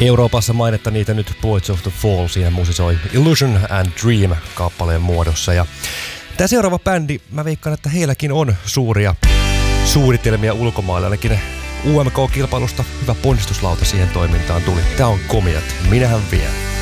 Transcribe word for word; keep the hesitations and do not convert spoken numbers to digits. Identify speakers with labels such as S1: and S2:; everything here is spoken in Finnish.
S1: Euroopassa mainetta niitä nyt Poets of the Fall, siihen musisoi Illusion and Dream kappaleen muodossa. Ja tämä seuraava bändi, mä veikkaan, että heilläkin on suuria suunnitelmia ulkomailla, ainakin U M K-kilpailusta hyvä ponnistuslauta siihen toimintaan tuli. Tää on Komiat, minähän vien.